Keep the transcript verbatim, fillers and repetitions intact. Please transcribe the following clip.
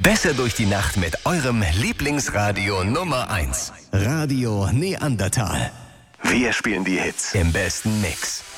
Besser durch die Nacht mit eurem Lieblingsradio Nummer eins. Radio Neandertal. Wir spielen die Hits im besten Mix.